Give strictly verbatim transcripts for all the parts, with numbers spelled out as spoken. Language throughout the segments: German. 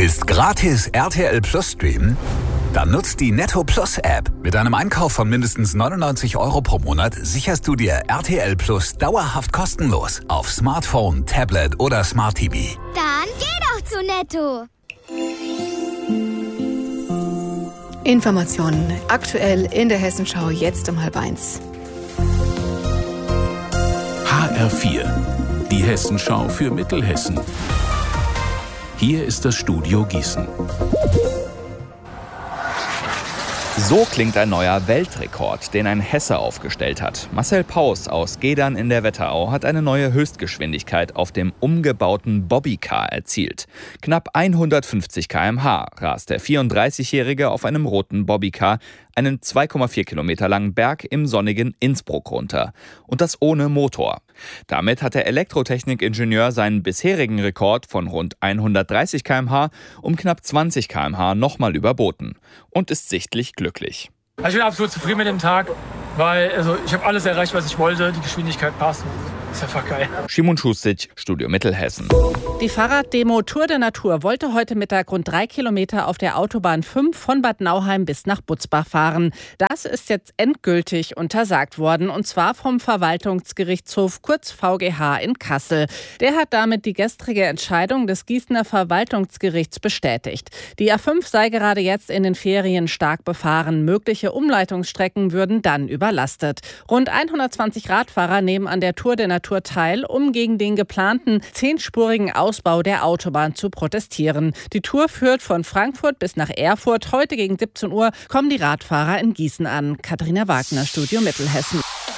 Willst gratis R T L Plus streamen? Dann nutzt die Netto Plus App. Mit einem Einkauf von mindestens neunundneunzig Euro pro Monat sicherst du dir R T L Plus dauerhaft kostenlos auf Smartphone, Tablet oder Smart T V. Dann geh doch zu Netto. Informationen aktuell in der Hessenschau jetzt um halb eins. H R vier, die Hessenschau für Mittelhessen. Hier ist das Studio Gießen. So klingt ein neuer Weltrekord, den ein Hesse aufgestellt hat. Marcel Paus aus Gedern in der Wetterau hat eine neue Höchstgeschwindigkeit auf dem umgebauten Bobbycar erzielt. Knapp hundertfünfzig Kilometer pro Stunde rast der vierunddreißigjährige auf einem roten Bobbycar einen zwei Komma vier Kilometer langen Berg im sonnigen Innsbruck runter. Und das ohne Motor. Damit hat der Elektrotechnikingenieur seinen bisherigen Rekord von rund hundertdreißig Kilometer pro Stunde um knapp zwanzig Kilometer pro Stunde nochmal überboten und ist sichtlich glücklich. Ich bin absolut zufrieden mit dem Tag, weil also ich habe alles erreicht, was ich wollte. Die Geschwindigkeit passt. Das ist einfach geil. Simon Schustic, Studio Mittelhessen. Die Fahrraddemo Tour de Natur wollte heute Mittag rund drei Kilometer auf der Autobahn fünf von Bad Nauheim bis nach Butzbach fahren. Das ist jetzt endgültig untersagt worden, und zwar vom Verwaltungsgerichtshof, kurz V G H in Kassel. Der hat damit die gestrige Entscheidung des Gießener Verwaltungsgerichts bestätigt. Die A fünf sei gerade jetzt in den Ferien stark befahren. Mögliche Umleitungsstrecken würden dann überlastet. Rund hundertzwanzig Radfahrer nehmen an der Tour de Natur teil, um gegen den geplanten zehnspurigen Ausbau der Autobahn zu protestieren. Die Tour führt von Frankfurt bis nach Erfurt. Heute gegen siebzehn Uhr kommen die Radfahrer in Gießen an. Katharina Wagner, Studio Mittelhessen.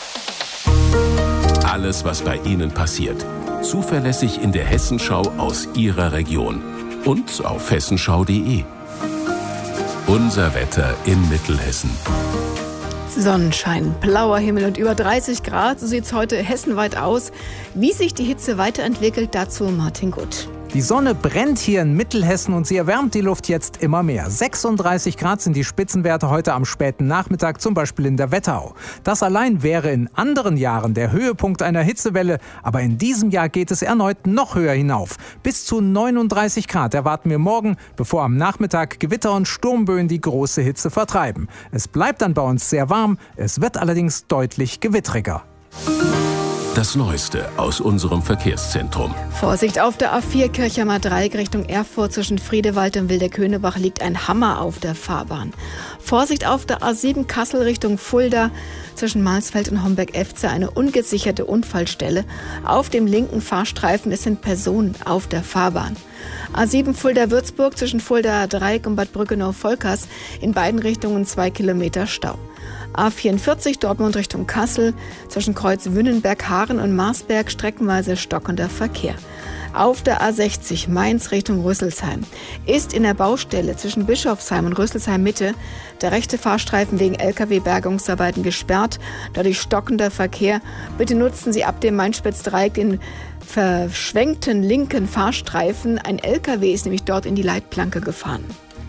Alles, was bei Ihnen passiert, zuverlässig in der Hessenschau aus Ihrer Region und auf hessenschau punkt de. Unser Wetter in Mittelhessen. Sonnenschein, blauer Himmel und über dreißig Grad, so sieht es heute hessenweit aus. Wie sich die Hitze weiterentwickelt, dazu Martin Gutt. Die Sonne brennt hier in Mittelhessen und sie erwärmt die Luft jetzt immer mehr. sechsunddreißig Grad sind die Spitzenwerte heute am späten Nachmittag, zum Beispiel in der Wetterau. Das allein wäre in anderen Jahren der Höhepunkt einer Hitzewelle, aber in diesem Jahr geht es erneut noch höher hinauf. Bis zu neununddreißig Grad erwarten wir morgen, bevor am Nachmittag Gewitter und Sturmböen die große Hitze vertreiben. Es bleibt dann bei uns sehr warm, es wird allerdings deutlich gewittriger. Das Neueste aus unserem Verkehrszentrum. Vorsicht auf der A vier Kirchheimer Dreieck Richtung Erfurt zwischen Friedewald und Wilderkönebach liegt ein Hammer auf der Fahrbahn. Vorsicht auf der A sieben Kassel Richtung Fulda zwischen Marsfeld und Homberg-Efze eine ungesicherte Unfallstelle. Auf dem linken Fahrstreifen es sind Personen auf der Fahrbahn. A sieben Fulda-Würzburg zwischen Fulda Dreieck und Bad Brückenau-Volkers in beiden Richtungen zwei Kilometer Stau. A vierundvierzig Dortmund Richtung Kassel zwischen Kreuz Wünnenberg, Haaren und Marsberg streckenweise stockender Verkehr. Auf der A sechzig Mainz Richtung Rüsselsheim ist in der Baustelle zwischen Bischofsheim und Rüsselsheim Mitte der rechte Fahrstreifen wegen L K W-Bergungsarbeiten gesperrt. Dadurch stockender Verkehr. Bitte nutzen Sie ab dem Main-Spitz-Dreieck den verschwenkten linken Fahrstreifen. Ein L K W ist nämlich dort in die Leitplanke gefahren.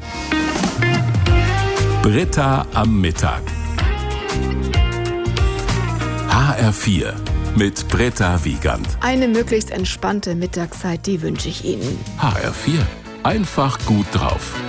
Britta am Mittag. H R vier mit Britta Wiegand. Eine möglichst entspannte Mittagszeit, die wünsche ich Ihnen. H R vier. Einfach gut drauf.